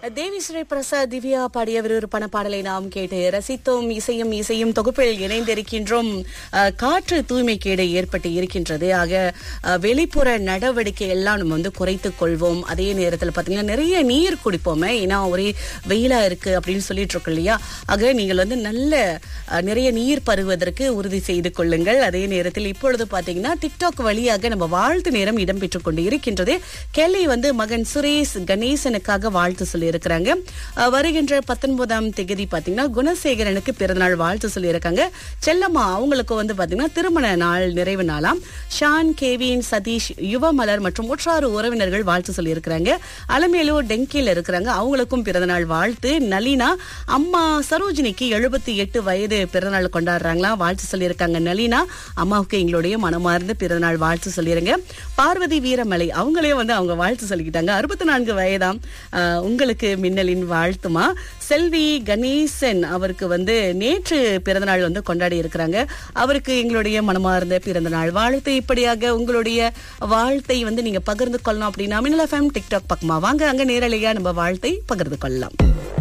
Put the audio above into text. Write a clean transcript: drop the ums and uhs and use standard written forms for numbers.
தேவி ஸ்ரீ பிரசாத் திவ்யா பாடிய விறுவிறுப்பான பாடலை நாம் கேட்டு ரசித்தோம். இசையும் தொகுப்பில் இணைந்திருக்கின்றோம். காற்று தூய்மை கேடு ஏற்பட்டு இருக்கின்றது. ஆக வெளிப்புற நடவடிக்கை எல்லாம் நம்ம வந்து குறைத்துக் கொள்வோம். அதே நேரத்தில் பாத்தீங்கன்னா நிறைய நீர் குடிப்போமே, ஏன்னா ஒரே வெயிலா இருக்கு அப்படின்னு சொல்லிட்டு இருக்கோம் இல்லையா. ஆக நீங்கள் வந்து நல்ல நிறைய நீர் பருகுவதற்கு உறுதி செய்து கொள்ளுங்கள். அதே நேரத்தில் இப்பொழுது பாத்தீங்கன்னா டிக்டாக் வழியாக நம்ம வாழ்த்து நேரம் இடம்பெற்றுக் கொண்டு இருக்கின்றது. கெல்லி வந்து மகன் சுரேஷ் கணேசனுக்காக வாழ்த்து சொல்லி இருக்கிறாங்க. வருகின்ற 19ஆம் தேதி பாத்தீங்கன்னா குணசேகரனுக்கு பிறந்தநாள் வாழ்த்து சொல்லி இருக்காங்க. செல்லம்மா அவங்களுக்கு வந்து பாத்தீங்கன்னா திருமண நாள் நிறைவு நாளாம். ஷான், கேவின், சதீஷ், யுவமலர் மற்றும் உற்றார் உறவினர்கள் வாழ்த்து சொல்லி இருக்கிறாங்க. அலமேலு டெங்கில இருக்கிறாங்க, அவங்களுக்கும் பிறந்தநாள் வாழ்த்து. நளினா அம்மா சரோஜினிக்கு 78 வயது பிறந்தநாள் கொண்டாடுறாங்களா, வாழ்த்து சொல்லி இருக்காங்க. நளினா அம்மாவுக்கு எங்களுடைய மனமார்ந்த பிறந்தநாள் வாழ்த்து சொல்லிருங்க. பார்வதி வீரமலை அவங்களே வந்து அவங்க வாழ்த்து சொல்லிக்கிட்டாங்க. 64 வயதாம். உங்களுக்கு மின்னலின் வாழ்த்துமா. செல்வி கணேசன் அவருக்கு வந்து நேற்று பிறந்தநாள் வந்து கொண்டாடி இருக்கிறாங்க. அவருக்கு எங்களுடைய மனமார்ந்த பிறந்தநாள் வாழ்த்து. இப்படியாக உங்களுடைய வாழ்த்தை வந்து நீங்க பகிர்ந்து கொள்ளலாம் அப்படின்னா மின்னல் FM டிக்டாக் பக்கமா வாங்க, அங்க நேரலையா நம்ம வாழ்த்தை பகிர்ந்து கொள்ளலாம்.